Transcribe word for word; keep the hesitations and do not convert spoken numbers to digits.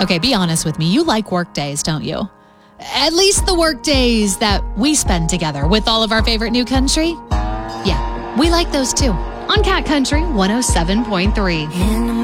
Okay, be honest with me. You like work days, don't you? At least the work days that we spend together with all of our favorite new country. Yeah, we like those too. On Cat Country one oh seven point three.